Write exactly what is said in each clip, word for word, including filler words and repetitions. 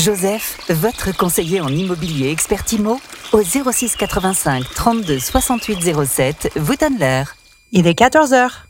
Joseph, votre conseiller en immobilier expert Imo, au zéro six quatre-vingt-cinq trente-deux soixante-huit zéro sept, vous donne l'heure. Il est quatorze heures.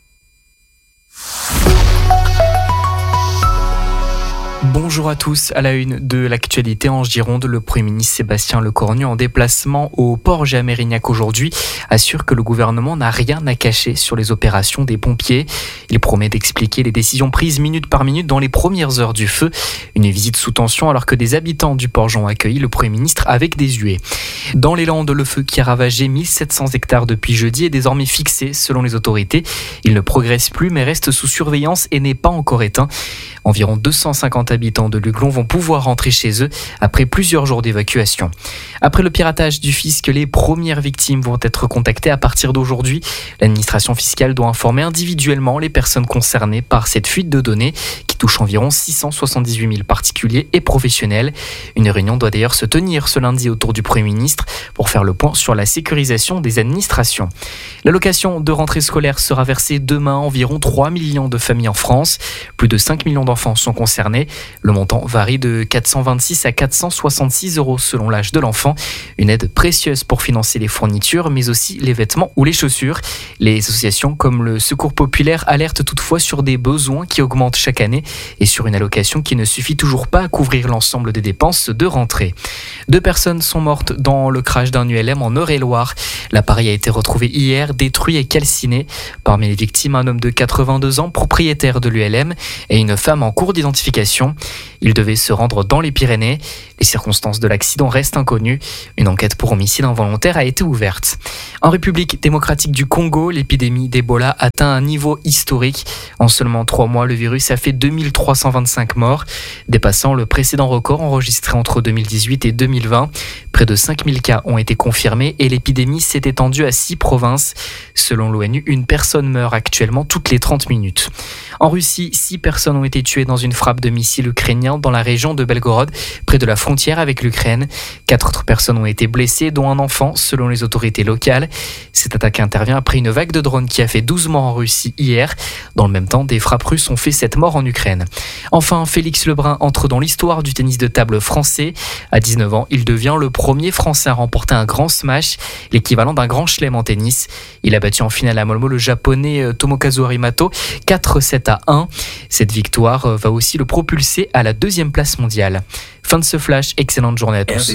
Bonjour à tous. À la une de l'actualité en Gironde, le Premier ministre Sébastien Lecornu, en déplacement au Porge à Mérignac aujourd'hui, assure que le gouvernement n'a rien à cacher sur les opérations des pompiers. Il promet d'expliquer les décisions prises minute par minute dans les premières heures du feu. Une visite sous tension alors que des habitants du Porge ont accueilli le Premier ministre avec des huées. Dans les Landes, le feu qui a ravagé mille sept cents hectares depuis jeudi est désormais fixé selon les autorités. Il ne progresse plus mais reste sous surveillance et n'est pas encore éteint. Environ deux cent cinquante habitants de Luglon vont pouvoir rentrer chez eux après plusieurs jours d'évacuation. Après le piratage du fisc, les premières victimes vont être contactées à partir d'aujourd'hui. L'administration fiscale doit informer individuellement les personnes concernées par cette fuite de données qui touche environ six cent soixante-dix-huit mille particuliers et professionnels. Une réunion doit d'ailleurs se tenir ce lundi autour du Premier ministre pour faire le point sur la sécurisation des administrations. L'allocation de rentrée scolaire sera versée demain à environ trois millions de familles en France. Plus de cinq millions d'enfants sont concernés. Le montant varie de quatre cent vingt-six à quatre cent soixante-six euros selon l'âge de l'enfant. Une aide précieuse pour financer les fournitures, mais aussi les vêtements ou les chaussures. Les associations comme le Secours Populaire alertent toutefois sur des besoins qui augmentent chaque année et sur une allocation qui ne suffit toujours pas à couvrir l'ensemble des dépenses de rentrée. Deux personnes sont mortes dans le crash d'un U L M en Eure-et-Loire. L'appareil a été retrouvé hier, détruit et calciné. Parmi les victimes, un homme de quatre-vingt-deux ans, propriétaire de l'U L M, et une femme en cours d'identification. Il devait se rendre dans les Pyrénées. Les circonstances de l'accident restent inconnues. Une enquête pour homicide involontaire a été ouverte. En République démocratique du Congo, l'épidémie d'Ebola atteint un niveau historique. En seulement trois mois, le virus a fait deux mille trois cent vingt-cinq morts, dépassant le précédent record enregistré entre deux mille dix-huit et deux mille vingt. Près de cinq mille cas ont été confirmés et l'épidémie s'est étendue à six provinces. Selon l'ONU, une personne meurt actuellement toutes les trente minutes. En Russie, six personnes ont été tuées dans une frappe de missiles ukrainiens dans la région de Belgorod, près de la frontière avec l'Ukraine. Quatre autres personnes ont été blessées, dont un enfant, selon les autorités locales. Cette attaque intervient après une vague de drones qui a fait douze morts en Russie hier. Dans le même temps, des frappes russes ont fait sept morts en Ukraine. Enfin, Félix Lebrun entre dans l'histoire du tennis de table français. À dix-neuf ans, il devient le premier Français à remporter un grand smash, l'équivalent d'un grand chelem en tennis. Il a battu en finale à Malmö le japonais Tomokazu Harimato, quatre sept à un. Cette victoire va aussi le propulser à la deuxième place mondiale. Fin de ce flash, excellente journée à tous.